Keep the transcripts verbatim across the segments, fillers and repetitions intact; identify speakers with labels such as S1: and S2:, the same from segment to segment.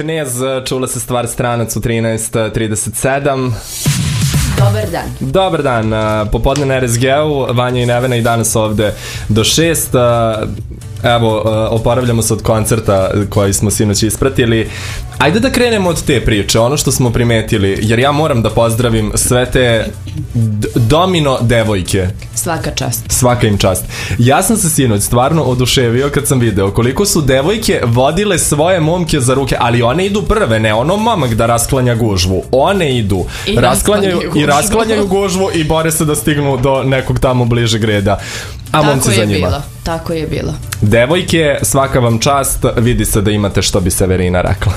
S1: Knez, čula se stvar Stranac u trinaest trideset sedam.
S2: Dobar dan.
S1: Dobar dan, popodne na R S G-u, Vanja i Nevena i danas ovde do šest. Evo, oporavljamo se od koncerta koji smo sinoć ispratili. Ajde da krenemo od te priče, ono što smo primetili, jer ja moram da pozdravim sve te d- domino devojke.
S2: Svaka čast.
S1: Svaka im čast. Ja sam se sinoć stvarno oduševio kad sam video koliko su devojke vodile svoje momke za ruke, ali one idu prve, ne ono momak da rasklanja gužvu. One idu,
S2: I
S1: rasklanjaju
S2: rasklanjaju
S1: i rasklanjaju gužvu i bore se da stignu do nekog tamo bližeg reda. A
S2: Tako
S1: momci
S2: je
S1: za njima.
S2: bilo. Tako je bilo.
S1: Devojke, svaka vam čast, vidi se da imate što bi Severina rekla.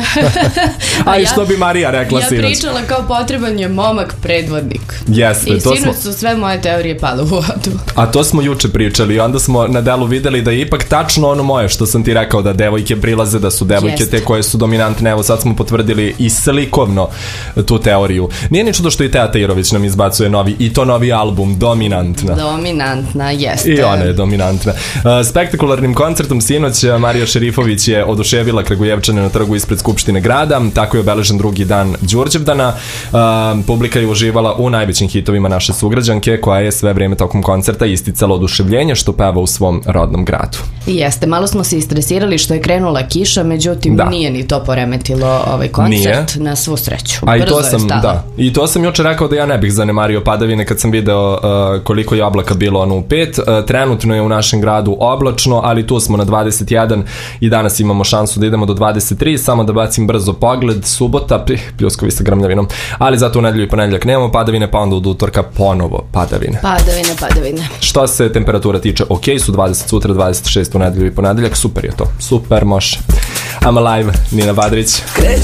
S1: A i
S2: ja,
S1: što bi Marija rekla
S2: ja
S1: sinoć.
S2: Ja pričala kao potreban je momak predvodnik.
S1: Jeste,
S2: I
S1: to
S2: sinoć
S1: smo...
S2: su sve moje teorije pale u vodu.
S1: A to smo juče pričali i onda smo na delu videli da je ipak tačno ono moje što sam ti rekao, da devojke prilaze, da su devojke
S2: Jeste.
S1: te koje su dominantne. Evo sad smo potvrdili i slikovno tu teoriju. Nije ni čudo što i Teja Tahirović nam izbacuje novi, i to novi album, Dominantna.
S2: Dominantna, jeste.
S1: I ona je dominantna. Uh, spektakularnim koncertom sinoć Marija Šerifović je oduševila Kragujevčane na trgu ispred Skupštine grada. Tako je obeležen drugi dan Đurđevdana. Uh, publika je uživala u najvećim hitovima naše sugrađanke, koja je sve vreme tokom koncerta isticala oduševljenje što peva u svom rodnom gradu.
S2: Jeste, malo smo se istresirali što je krenula kiša, međutim
S1: da. nije
S2: ni to poremetilo ovaj koncert,
S1: nije.
S2: Na svu sreću.
S1: A i
S2: Brzo
S1: to sam, da. I to sam juče rekao da ja ne bih zanemario padavine kad sam video uh, koliko je oblaka bilo ono u pet. Uh, trenutno je u našem gradu oblačno, ali tu smo na dvadeset jedan i danas imamo šansu da idemo do dvadeset tri. Samo da bacim brzo pogled, subota, pljuskovi sa grmljavinom, ali zato u nedelju i ponedeljak nemamo padavine, pa onda od utorka ponovo padavine.
S2: Padavine, padavine.
S1: Što se temperatura tiče, ok su, dvadeset sutra, dvadeset šest u nedelju i ponedeljak, super je to. Super, može. I'm alive, Nina Badrić.
S3: Kreće